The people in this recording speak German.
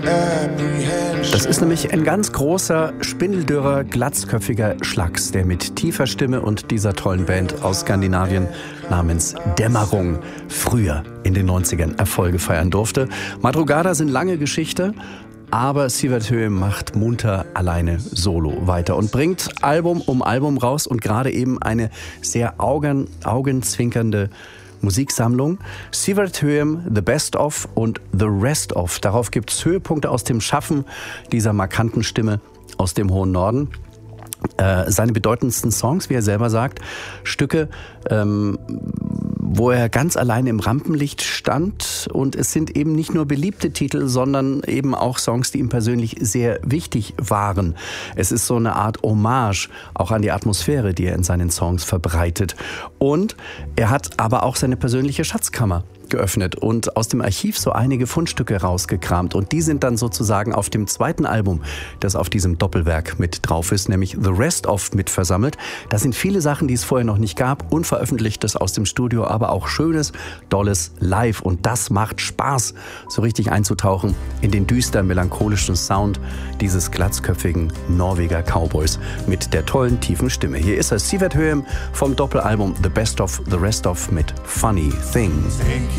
Das ist nämlich ein ganz großer, spindeldürrer, glatzköpfiger Schlags, der mit tiefer Stimme und dieser tollen Band aus Skandinavien namens Dämmerung früher in den 90ern Erfolge feiern durfte. Madrugada sind lange Geschichte, aber Sivert Høem macht munter alleine solo weiter und bringt Album um Album raus und gerade eben eine sehr augenzwinkernde Musiksammlung. Sivert Høem, The Best Of und The Rest Of. Darauf gibt es Höhepunkte aus dem Schaffen dieser markanten Stimme aus dem hohen Norden. Seine bedeutendsten Songs, wie er selber sagt, Stücke, wo er ganz allein im Rampenlicht stand. Und es sind eben nicht nur beliebte Titel, sondern eben auch Songs, die ihm persönlich sehr wichtig waren. Es ist so eine Art Hommage auch an die Atmosphäre, die er in seinen Songs verbreitet. Und er hat aber auch seine persönliche Schatzkammer geöffnet und aus dem Archiv so einige Fundstücke rausgekramt. Und die sind dann sozusagen auf dem zweiten Album, das auf diesem Doppelwerk mit drauf ist, nämlich The Rest Of, mit versammelt. Da sind viele Sachen, die es vorher noch nicht gab, Unveröffentlichtes aus dem Studio, aber auch Schönes, Dolles live. Und das macht Spaß, so richtig einzutauchen in den düsteren, melancholischen Sound dieses glatzköpfigen Norweger Cowboys mit der tollen, tiefen Stimme. Hier ist er, Sivert Høem vom Doppelalbum The Best Of, The Rest Of mit Funny Things.